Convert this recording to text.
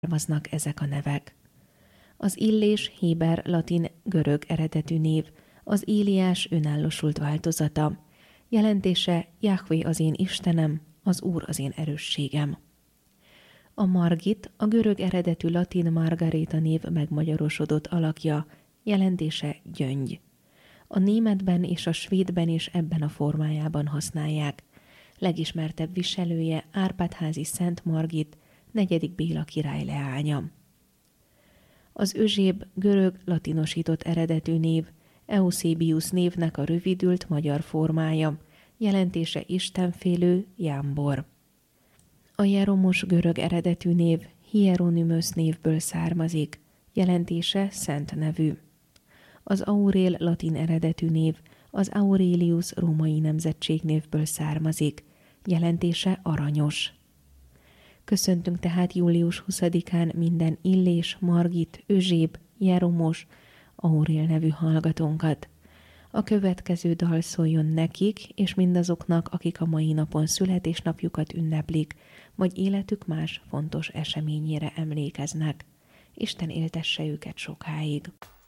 származnak ezek a nevek. Az Illés héber, latin, görög eredetű név, az Éliás önállósult változata. Jelentése Jahvé az én Istenem, az Úr az én erősségem. A Margit, a görög eredetű latin Margaréta név megmagyarosodott alakja, jelentése gyöngy. A németben és a svédben is ebben a formájában használják. Legismertebb viselője Árpád-házi Szent Margit, 4. Béla király leánya. Az Özséb görög latinosított eredetű név, Eusebius névnek a rövidült magyar formája, jelentése istenfélő, jámbor. A Jeromos görög eredetű név Hieronymus névből származik, jelentése szent nevű. Az Aurél latin eredetű név az Aurelius római nemzetségnévből származik, jelentése aranyos. Köszöntünk tehát július 20-án minden Illés, Margit, Özséb, Jeromos, Aurél nevű hallgatónkat. A következő dal szóljon nekik, és mindazoknak, akik a mai napon születésnapjukat ünneplik, vagy életük más fontos eseményére emlékeznek. Isten éltesse őket sokáig.